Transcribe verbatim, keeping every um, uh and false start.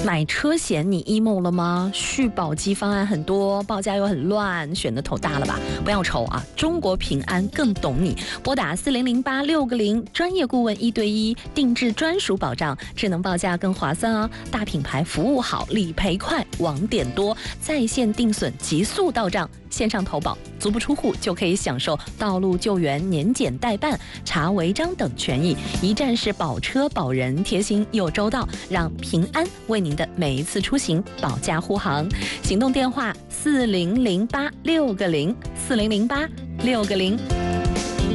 买车险你 emo 了吗？续保机方案很多，报价又很乱，选的头大了吧？不要愁啊，中国平安更懂你。拨打四零零八六个零，专业顾问一对一，定制专属保障，智能报价更划算哦。大品牌服务好，理赔快，网点多，在线定损，急速到账。线上投保，足不出户就可以享受道路救援、年检代办、查违章等权益，一站式保车保人，贴心又周到，让平安为您的每一次出行保驾护航。行动电话四零零八六个零，四零零八六个零。